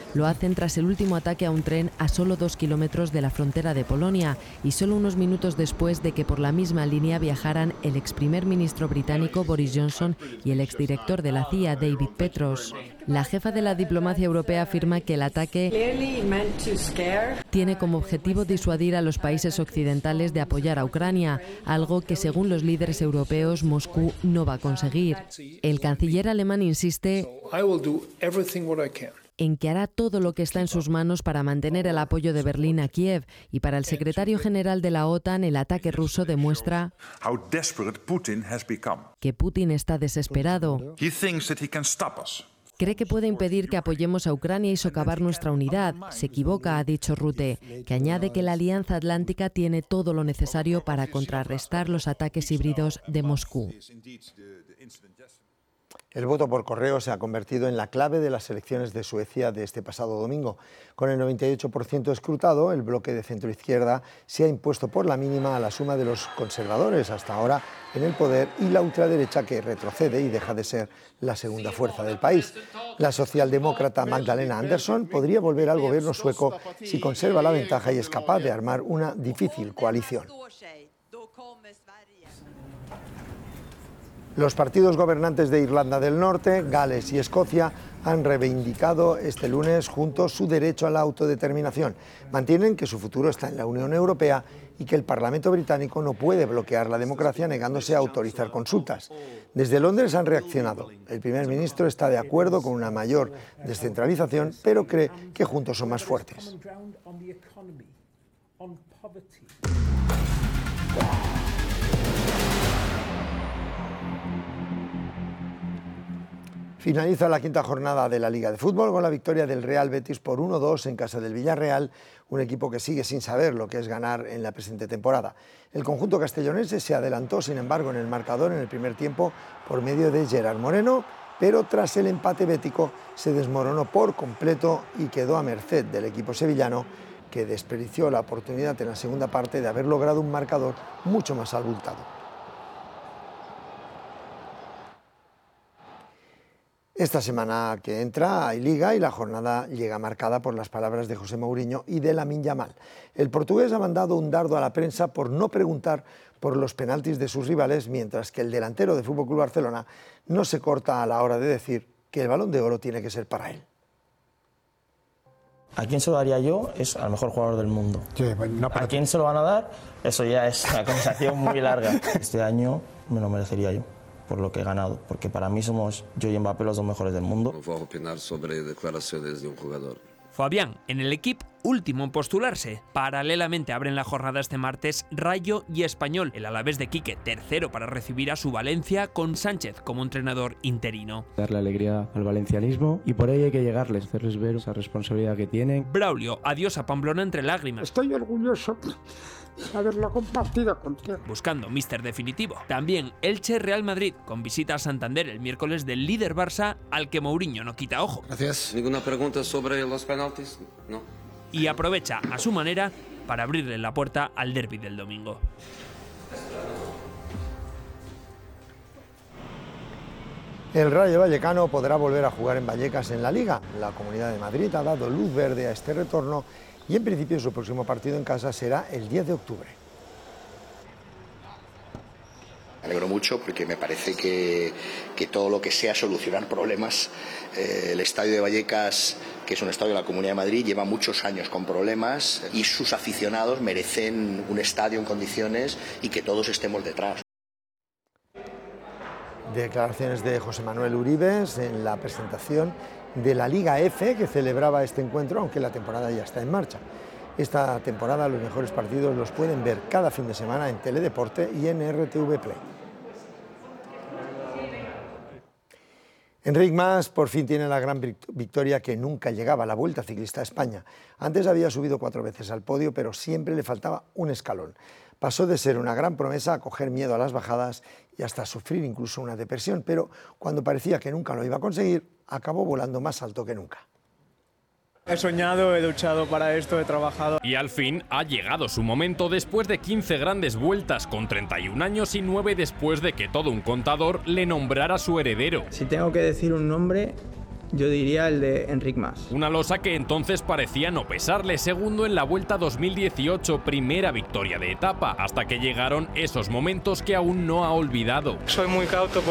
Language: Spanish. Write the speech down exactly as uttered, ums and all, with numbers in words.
Lo hacen tras el último ataque a un tren a solo dos kilómetros de la frontera de Polonia y solo unos minutos después de que por la misma línea viajaran el ex primer ministro británico Boris Johnson y el exdirector de la C I A David Petros. La jefa de la diplomacia europea afirma que el ataque tiene como objetivo disuadir a los países occidentales de apoyar a Ucrania, algo que según los líderes europeos Moscú no va a conseguir. El canciller alemán insiste en que hará todo lo que está en sus manos para mantener el apoyo de Berlín a Kiev, y para el secretario general de la OTAN el ataque ruso demuestra que Putin está desesperado. Cree que puede impedir que apoyemos a Ucrania y socavar nuestra unidad. Se equivoca, ha dicho Rutte, que añade que la Alianza Atlántica tiene todo lo necesario para contrarrestar los ataques híbridos de Moscú. El voto por correo se ha convertido en la clave de las elecciones de Suecia de este pasado domingo. Con el noventa y ocho por ciento escrutado, el bloque de centroizquierda se ha impuesto por la mínima a la suma de los conservadores, hasta ahora en el poder, y la ultraderecha, que retrocede y deja de ser la segunda fuerza del país. La socialdemócrata Magdalena Andersson podría volver al gobierno sueco si conserva la ventaja y es capaz de armar una difícil coalición. Los partidos gobernantes de Irlanda del Norte, Gales y Escocia han reivindicado este lunes juntos su derecho a la autodeterminación. Mantienen que su futuro está en la Unión Europea y que el Parlamento británico no puede bloquear la democracia negándose a autorizar consultas. Desde Londres han reaccionado. El primer ministro está de acuerdo con una mayor descentralización, pero cree que juntos son más fuertes. Finaliza la quinta jornada de la Liga de Fútbol con la victoria del Real Betis por uno dos en casa del Villarreal, un equipo que sigue sin saber lo que es ganar en la presente temporada. El conjunto castellonense se adelantó, sin embargo, en el marcador en el primer tiempo por medio de Gerard Moreno, pero tras el empate bético se desmoronó por completo y quedó a merced del equipo sevillano, que desperdició la oportunidad en la segunda parte de haber logrado un marcador mucho más abultado. Esta semana que entra hay Liga y la jornada llega marcada por las palabras de José Mourinho y de Lamine Yamal. El portugués ha mandado un dardo a la prensa por no preguntar por los penaltis de sus rivales, mientras que el delantero de F C Barcelona no se corta a la hora de decir que el Balón de Oro tiene que ser para él. ¿A quién se lo daría yo? Es al mejor jugador del mundo. Sí, no para... ¿A quién se lo van a dar? Eso ya es una conversación muy larga. Este año me lo merecería yo, por lo que he ganado, porque para mí somos yo y Mbappé los dos mejores del mundo. No voy a opinar sobre declaraciones de un jugador. Fabián, en el equipo, último en postularse. Paralelamente abren la jornada este martes Rayo y Español. El Alavés de Quique, tercero para recibir a su Valencia, con Sánchez como entrenador interino. Darle alegría al valencianismo y por ello hay que llegarles, hacerles ver esa responsabilidad que tienen. Braulio, adiós a Pamplona entre lágrimas. Estoy orgulloso de haberla compartido contigo. Buscando míster definitivo. También Elche Real Madrid, con visita a Santander el miércoles del líder Barça, al que Mourinho no quita ojo. Gracias. ¿Ninguna pregunta sobre los penaltis? No. Y aprovecha a su manera para abrirle la puerta al derbi del domingo. El Rayo Vallecano podrá volver a jugar en Vallecas en la Liga. La Comunidad de Madrid ha dado luz verde a este retorno y en principio su próximo partido en casa será el diez de octubre. Me alegro mucho porque me parece que, que todo lo que sea solucionar problemas, eh, el estadio de Vallecas, que es un estadio de la Comunidad de Madrid, lleva muchos años con problemas y sus aficionados merecen un estadio en condiciones y que todos estemos detrás. Declaraciones de José Manuel Uribes en la presentación de la Liga F, que celebraba este encuentro, aunque la temporada ya está en marcha. Esta temporada los mejores partidos los pueden ver cada fin de semana en Teledeporte y en R T V Play. Enric Mas por fin tiene la gran victoria que nunca llegaba, la Vuelta Ciclista a España. Antes había subido cuatro veces al podio, pero siempre le faltaba un escalón. Pasó de ser una gran promesa a coger miedo a las bajadas y hasta sufrir incluso una depresión, pero cuando parecía que nunca lo iba a conseguir, acabó volando más alto que nunca. He soñado, he luchado para esto, he trabajado. Y al fin ha llegado su momento después de quince grandes vueltas con treinta y un años y nueve después de que todo un contador le nombrara su heredero. Si tengo que decir un nombre, Yo diría el de Enric Mas. Una losa que entonces parecía no pesarle, segundo en la Vuelta dos mil dieciocho, primera victoria de etapa, hasta que llegaron esos momentos que aún no ha olvidado. Soy muy cauto